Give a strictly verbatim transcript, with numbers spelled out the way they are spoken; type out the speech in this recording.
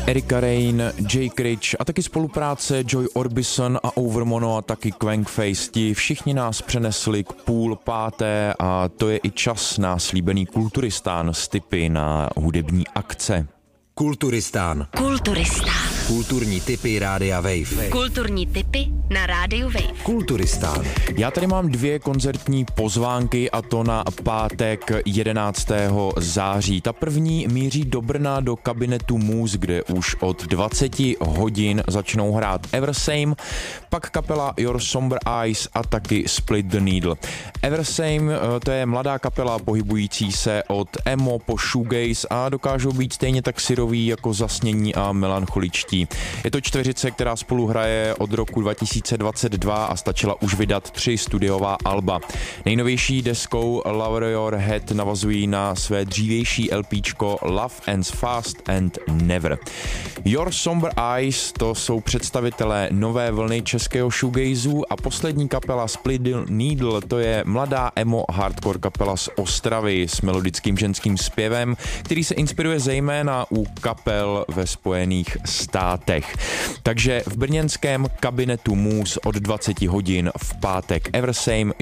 Erika Rain, Jake Rich a taky spolupráce Joy Orbison a Overmono a taky Quankface. Ti všichni nás přenesli k půl páté a to je i čas na slíbený Kulturistán s tipy na hudební akce. Kulturistán. Kulturistán. Kulturní tipy Rádia Wave. Kulturní tipy na Rádiu Wave. Kulturistán. Já tady mám dvě koncertní pozvánky a to na pátek jedenáctého září. Ta první míří do Brna do kabinetu Muse, kde už od dvacet hodin začnou hrát Eversame, pak kapela Your Somber Eyes a taky Split the Needle. Eversame to je mladá kapela pohybující se od emo po shoegaze a dokážou být stejně tak syroví jako zasnění a melancholičtí. Je to čtveřice, která spolu hraje od roku dva tisíce dvacet dva a stačila už vydat tři studiová alba. Nejnovější deskou Lower Your Head navazují na své dřívější LPčko Love Ends Fast and Never. Your Somber Eyes to jsou představitelé nové vlny českého shoegazu a poslední kapela Split the Needle to je mladá emo hardcore kapela z Ostravy s melodickým ženským zpěvem, který se inspiruje zejména u kapel ve Spojených státech. Takže v brněnském kabinetu Muse od dvacet hodin v pátek Eversame,